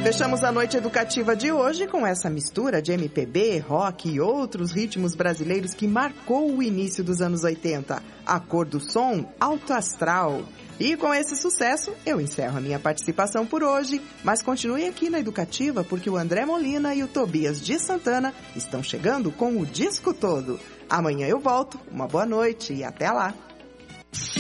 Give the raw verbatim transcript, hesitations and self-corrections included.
Fechamos a noite educativa de hoje com essa mistura de M P B, rock e outros ritmos brasileiros que marcou o início dos anos oitenta. A cor do som, Alto Astral. E com esse sucesso, eu encerro a minha participação por hoje, mas continue aqui na Educativa porque o André Molina e o Tobias de Santana estão chegando com o disco todo. Amanhã eu volto, uma boa noite e até lá!